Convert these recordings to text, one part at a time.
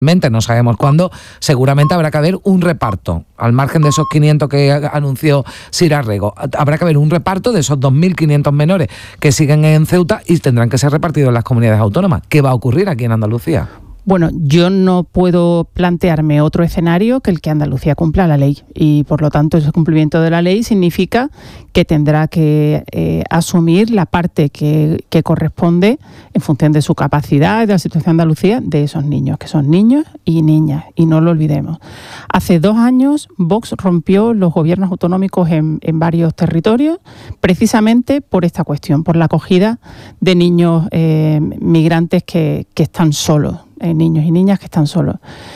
no sabemos cuándo, seguramente habrá que haber un reparto, al margen de esos 500 que anunció Sira Rego, habrá que haber un reparto de esos 2.500 menores que siguen en Ceuta y tendrán que ser repartidos en las comunidades autónomas. ¿Qué va a ocurrir aquí en Andalucía? Bueno, yo no puedo plantearme otro escenario que el que Andalucía cumpla la ley y, por lo tanto, ese cumplimiento de la ley significa que tendrá que asumir la parte que corresponde en función de su capacidad y de la situación de Andalucía de esos niños, que son niños y niñas, y no lo olvidemos. Hace 2 años Vox rompió los gobiernos autonómicos en varios territorios precisamente por esta cuestión, por la acogida de niños migrantes que están solos. Niños y niñas que están solos.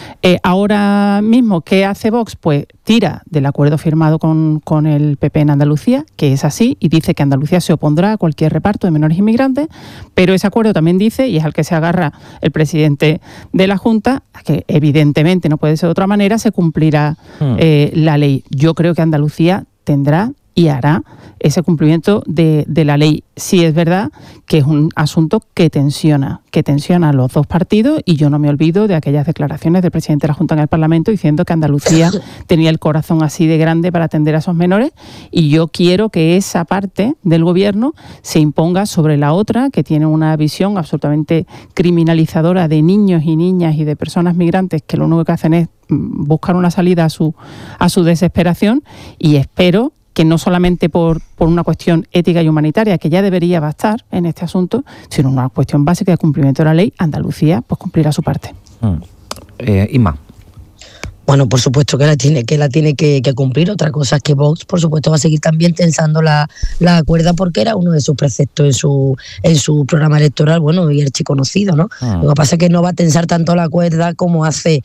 Ahora mismo, ¿qué hace Vox? Pues tira del acuerdo firmado con el PP en Andalucía, que es así, y dice que Andalucía se opondrá a cualquier reparto de menores inmigrantes, pero ese acuerdo también dice, y es al que se agarra el presidente de la Junta, que evidentemente no puede ser de otra manera, se cumplirá la ley. Yo creo que Andalucía tendrá y hará ese cumplimiento de la ley. Sí es verdad que es un asunto que tensiona a los dos partidos, y yo no me olvido de aquellas declaraciones del presidente de la Junta en el Parlamento diciendo que Andalucía tenía el corazón así de grande para atender a esos menores, y yo quiero que esa parte del gobierno se imponga sobre la otra, que tiene una visión absolutamente criminalizadora de niños y niñas y de personas migrantes que lo único que hacen es buscar una salida a su desesperación, y espero que no solamente por una cuestión ética y humanitaria, que ya debería bastar en este asunto, sino una cuestión básica de cumplimiento de la ley, Andalucía pues cumplirá su parte. Inma. Bueno, por supuesto que la tiene que cumplir. Otra cosa es que Vox, por supuesto, va a seguir también tensando la cuerda, porque era uno de sus preceptos en su programa electoral, bueno, y archiconocido, ¿no? Lo que pasa es que no va a tensar tanto la cuerda como hace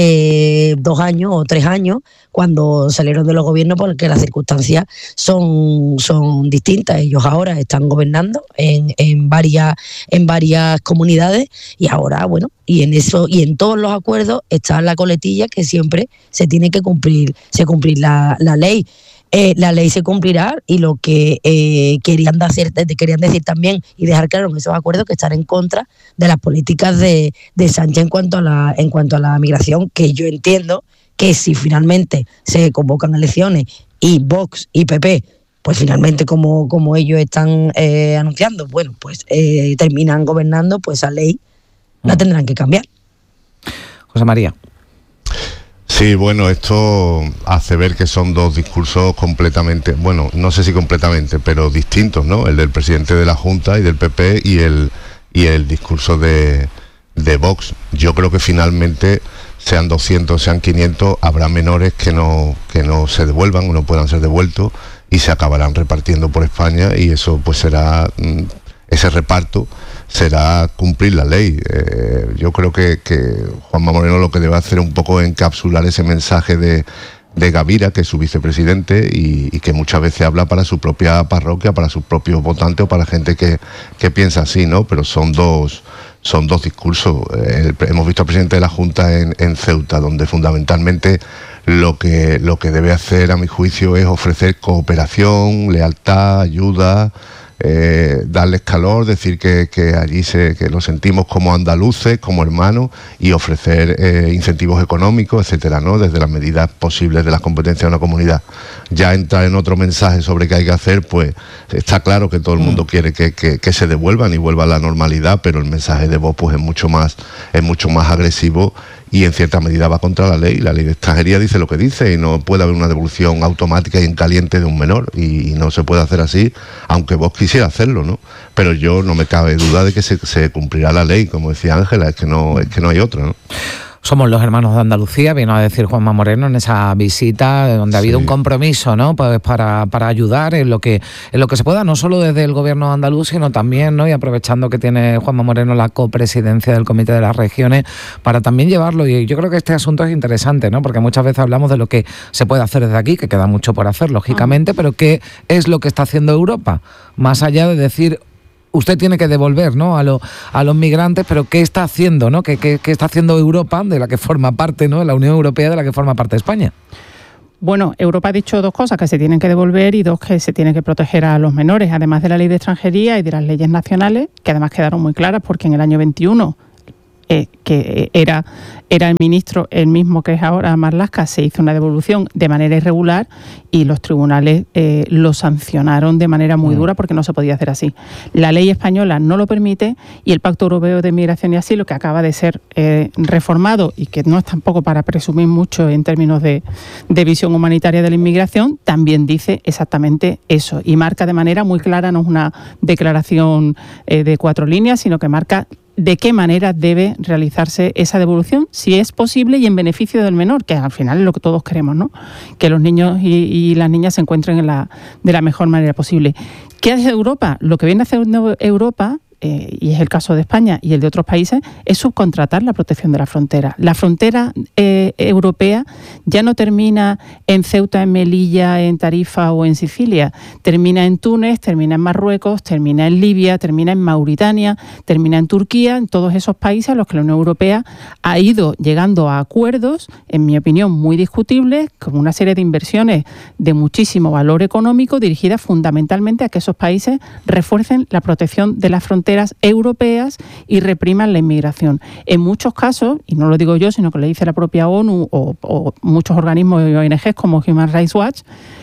2 años o 3 años, cuando salieron de los gobiernos, porque las circunstancias son distintas. Ellos ahora están gobernando en varias comunidades, y ahora, bueno, y en eso y en todos los acuerdos está la coletilla que siempre se tiene que cumplir la ley. La ley se cumplirá, y lo que querían decir también y dejar claro en esos acuerdos, que están en contra de las políticas de Sánchez en cuanto a la migración, que yo entiendo que si finalmente se convocan elecciones y Vox y PP pues finalmente como ellos están anunciando, bueno, pues terminan gobernando, pues esa ley la tendrán que cambiar. José María. Sí, bueno, esto hace ver que son dos discursos completamente, bueno, no sé si completamente, pero distintos, ¿no? El del presidente de la Junta y del PP y el discurso de Vox. Yo creo que finalmente, sean 200, sean 500, habrá menores que no se devuelvan o no puedan ser devueltos, y se acabarán repartiendo por España, y eso pues será, ese reparto será cumplir la ley. Yo creo que Juanma Moreno lo que debe hacer es un poco encapsular ese mensaje de Gavira, que es su vicepresidente, y que muchas veces habla para su propia parroquia, para sus propios votantes o para gente que piensa así, ¿no? Pero son dos discursos. Hemos visto al presidente de la Junta en Ceuta, donde fundamentalmente lo que debe hacer, a mi juicio, es ofrecer cooperación, lealtad, ayuda, darles calor, decir que allí que lo sentimos como andaluces, como hermanos, y ofrecer incentivos económicos, etcétera, ¿no? Desde las medidas posibles de las competencias de una comunidad. Ya entrar en otro mensaje sobre qué hay que hacer, pues está claro que todo el mundo quiere que se devuelvan y vuelva a la normalidad, pero el mensaje de Vox pues es mucho más agresivo, y en cierta medida va contra la ley. La ley de extranjería dice lo que dice, y no puede haber una devolución automática y en caliente de un menor, y no se puede hacer así, aunque vos quisiera hacerlo, ¿no? Pero yo no me cabe duda de que se cumplirá la ley, como decía Ángela, es que no hay otra, ¿no? Somos los hermanos de Andalucía, vino a decir Juanma Moreno en esa visita, donde ha habido un compromiso, ¿no? Pues para ayudar en lo que se pueda, no solo desde el gobierno andaluz, sino también, ¿no? Y aprovechando que tiene Juanma Moreno la copresidencia del Comité de las Regiones, para también llevarlo. Y yo creo que este asunto es interesante, ¿no? Porque muchas veces hablamos de lo que se puede hacer desde aquí, que queda mucho por hacer, lógicamente, pero ¿qué es lo que está haciendo Europa? Más allá de decir, usted tiene que devolver, ¿no? a los migrantes, pero ¿qué está haciendo, ¿no? ¿Qué está haciendo Europa, de la que forma parte, ¿no? La Unión Europea, de la que forma parte España? Bueno, Europa ha dicho 2 cosas, que se tienen que devolver, y 2, que se tiene que proteger a los menores, además de la ley de extranjería y de las leyes nacionales, que además quedaron muy claras, porque en el año 21 que era el ministro, el mismo que es ahora, Marlaska, se hizo una devolución de manera irregular y los tribunales lo sancionaron de manera muy dura porque no se podía hacer así. La ley española no lo permite y el Pacto Europeo de Migración y Asilo, que acaba de ser reformado y que no es tampoco para presumir mucho en términos de visión humanitaria de la inmigración, también dice exactamente eso y marca de manera muy clara, no es una declaración de 4 líneas, sino que marca de qué manera debe realizarse esa devolución, si es posible y en beneficio del menor, que al final es lo que todos queremos, ¿no? Que los niños y las niñas se encuentren de la mejor manera posible. ¿Qué hace Europa? Lo que viene haciendo Europa, y es el caso de España y el de otros países, es subcontratar la protección de la frontera. La frontera europea ya no termina en Ceuta, en Melilla, en Tarifa o en Sicilia. Termina en Túnez, termina en Marruecos, termina en Libia, termina en Mauritania, termina en Turquía, en todos esos países a los que la Unión Europea ha ido llegando a acuerdos, en mi opinión, muy discutibles, con una serie de inversiones de muchísimo valor económico dirigidas fundamentalmente a que esos países refuercen la protección de las fronteras europeas y repriman la inmigración. En muchos casos, y no lo digo yo, sino que lo dice la propia ONU o muchos organismos y ONGs como Human Rights Watch,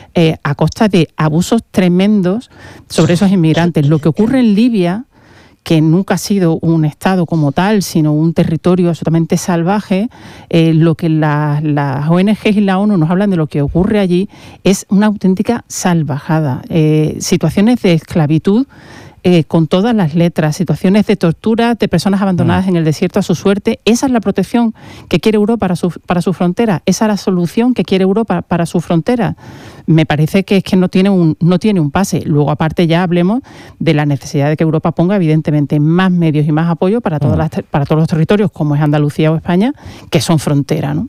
a costa de abusos tremendos sobre esos inmigrantes. Lo que ocurre en Libia, que nunca ha sido un Estado como tal, sino un territorio absolutamente salvaje, lo que las ONGs y la ONU nos hablan de lo que ocurre allí es una auténtica salvajada. Situaciones de esclavitud con todas las letras, situaciones de tortura de personas abandonadas en el desierto a su suerte. Esa es la protección que quiere Europa para su frontera, esa es la solución que quiere Europa para su frontera. Me parece que es que no tiene un pase. Luego, aparte, ya hablemos de la necesidad de que Europa ponga, evidentemente, más medios y más apoyo para todos los territorios, como es Andalucía o España, que son frontera, ¿no?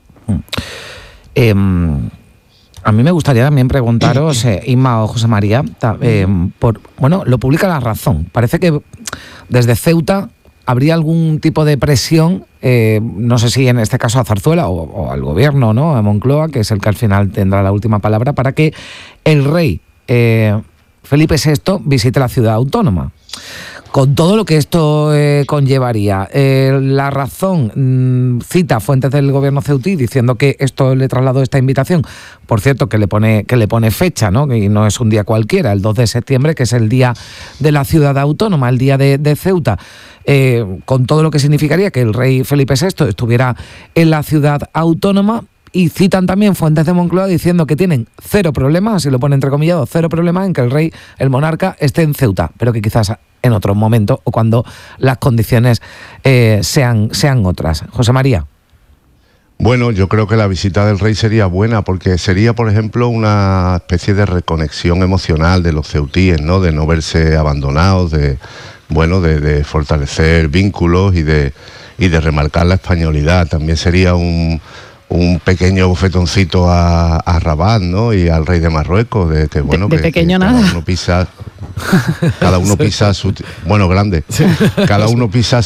A mí me gustaría también preguntaros, Inma o José María, lo publica La Razón. Parece que desde Ceuta habría algún tipo de presión, no sé si en este caso a Zarzuela o al gobierno, ¿no? A Moncloa, que es el que al final tendrá la última palabra, para que el rey Felipe VI visite la ciudad autónoma. Con todo lo que esto conllevaría. La Razón cita fuentes del gobierno ceutí diciendo que esto le trasladó esta invitación. Por cierto, que le pone fecha, ¿no? Y no es un día cualquiera, el 2 de septiembre, que es el día de la ciudad autónoma, el día de Ceuta. Con todo lo que significaría que el rey Felipe VI estuviera en la ciudad autónoma. Y citan también fuentes de Moncloa diciendo que tienen cero problemas, así lo pone entrecomillado, cero problemas en que el rey, el monarca, esté en Ceuta, pero que quizás en otro momento o cuando las condiciones sean otras. José María. Bueno, yo creo que la visita del rey sería buena porque sería, por ejemplo, una especie de reconexión emocional de los ceutíes, ¿no? De no verse abandonados, de fortalecer vínculos y de remarcar la españolidad. También sería un pequeño bofetoncito a Rabat, ¿no? Y al rey de Marruecos, de que bueno, de que pequeño cada nada. Cada uno pisa su grande. Cada uno pisa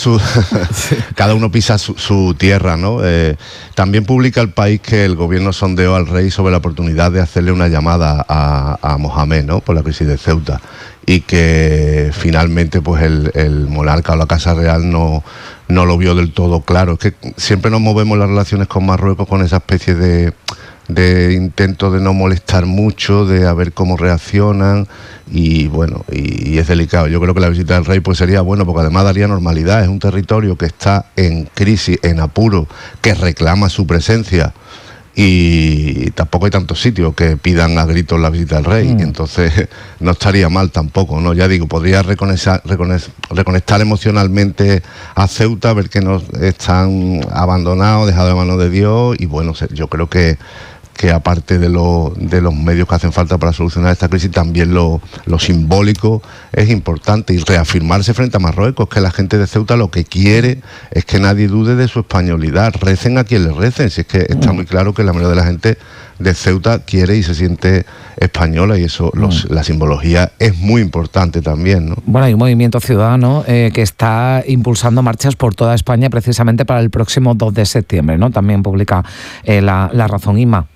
su tierra, ¿no? También publica El País que el gobierno sondeó al rey sobre la oportunidad de hacerle una llamada a Mohamed, ¿no? Por la crisis de Ceuta, y que finalmente pues el monarca o la Casa Real no lo vio del todo claro. Es que siempre nos movemos las relaciones con Marruecos con esa especie de intento de no molestar mucho, de a ver cómo reaccionan, y bueno, y es delicado. Yo creo que la visita del rey pues sería bueno, porque además daría normalidad. Es un territorio que está en crisis, en apuro, que reclama su presencia, y tampoco hay tantos sitios que pidan a gritos la visita del rey. Entonces no estaría mal tampoco, ¿no? Ya digo, podría reconectar emocionalmente a Ceuta, ver que no están abandonados, dejados de manos de Dios, y bueno, yo creo que aparte de los medios que hacen falta para solucionar esta crisis, también lo simbólico es importante, y reafirmarse frente a Marruecos, que la gente de Ceuta lo que quiere es que nadie dude de su españolidad, recen a quien les recen, si es que está muy claro que la mayoría de la gente de Ceuta quiere y se siente española, y eso, la simbología es muy importante también, ¿no? Bueno, hay un movimiento ciudadano que está impulsando marchas por toda España precisamente para el próximo 2 de septiembre, ¿no? También publica La Razón, Inma.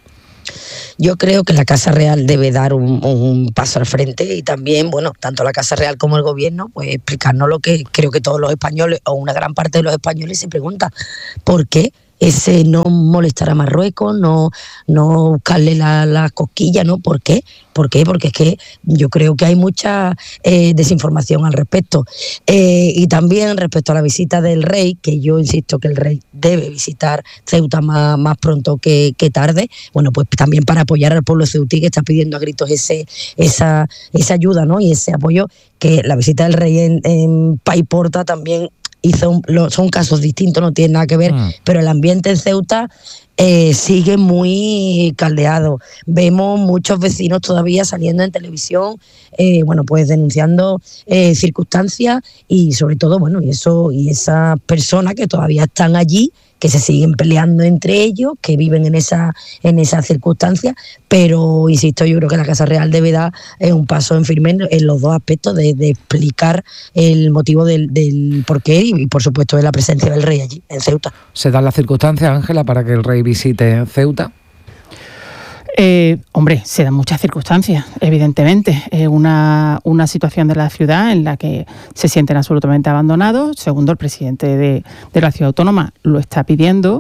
Yo creo que la Casa Real debe dar un paso al frente y también, bueno, tanto la Casa Real como el Gobierno, pues explicarnos lo que creo que todos los españoles o una gran parte de los españoles se preguntan. ¿Por qué? Ese no molestar a Marruecos, no buscarle la cosquilla, ¿no? ¿Por qué? ¿Por qué? Porque es que yo creo que hay mucha desinformación al respecto. Y también respecto a la visita del rey, que yo insisto que el rey debe visitar Ceuta más pronto que tarde, bueno, pues también para apoyar al pueblo ceutí que está pidiendo a gritos esa ayuda, ¿no? Y ese apoyo, que la visita del rey en Paiporta también son casos distintos, no tienen nada que ver, pero el ambiente en Ceuta sigue muy caldeado. Vemos muchos vecinos todavía saliendo en televisión, bueno, pues denunciando circunstancias y sobre todo, bueno, y esas personas que todavía están allí, que se siguen peleando entre ellos, que viven en esas circunstancias, pero insisto, yo creo que la Casa Real debe dar un paso en firme en los dos aspectos de explicar el motivo del porqué y por supuesto de la presencia del rey allí en Ceuta. ¿Se dan las circunstancias, Ángela, para que el rey visite Ceuta? Hombre, se dan muchas circunstancias, evidentemente. Una situación de la ciudad en la que se sienten absolutamente abandonados. Segundo, el presidente de la ciudad autónoma lo está pidiendo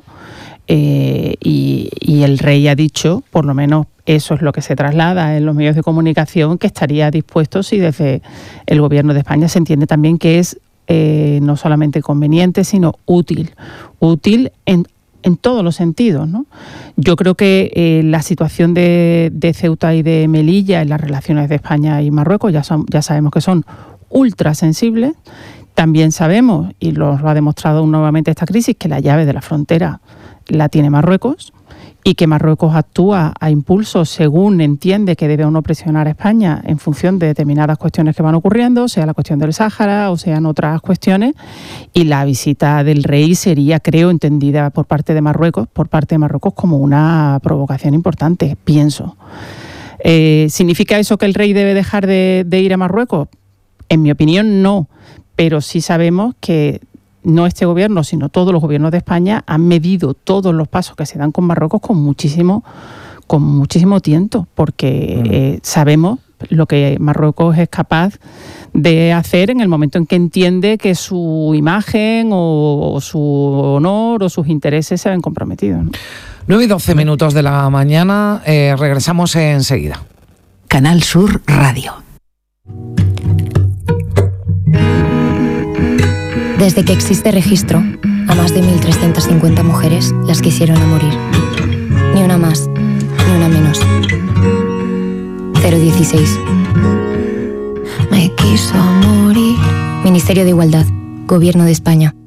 y el rey ha dicho, por lo menos eso es lo que se traslada en los medios de comunicación, que estaría dispuesto si desde el Gobierno de España se entiende también que es no solamente conveniente, sino útil en todos los sentidos, ¿no? Yo creo que la situación de Ceuta y de Melilla en las relaciones de España y Marruecos ya sabemos que son ultra sensibles. También sabemos, y lo ha demostrado nuevamente esta crisis, que la llave de la frontera la tiene Marruecos y que Marruecos actúa a impulso según entiende que debe o no presionar a España en función de determinadas cuestiones que van ocurriendo, sea la cuestión del Sáhara o sean otras cuestiones, y la visita del rey sería, creo, entendida por parte de Marruecos como una provocación importante, pienso. ¿Significa eso que el rey debe dejar de ir a Marruecos? En mi opinión, no, pero sí sabemos que no este gobierno, sino todos los gobiernos de España han medido todos los pasos que se dan con Marruecos con muchísimo tiento, porque sabemos lo que Marruecos es capaz de hacer en el momento en que entiende que su imagen o su honor o sus intereses se ven comprometidos, ¿no? 9:12 de la mañana, regresamos enseguida. Canal Sur Radio. Desde que existe registro, a más de 1.350 mujeres las quisieron a morir. Ni una más, ni una menos. 016. Me quiso morir. Ministerio de Igualdad, Gobierno de España.